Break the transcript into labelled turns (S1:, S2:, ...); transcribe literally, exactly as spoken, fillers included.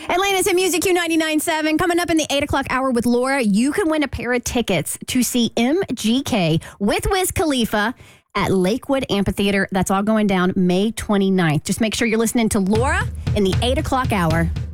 S1: Atlanta's at Music Q ninety-nine point seven. Coming up in the eight o'clock hour with Laura, you can win a pair of tickets to see M G K with Wiz Khalifa at Lakewood Amphitheater. That's all going down May twenty-ninth. Just make sure you're listening to Laura in the eight o'clock hour.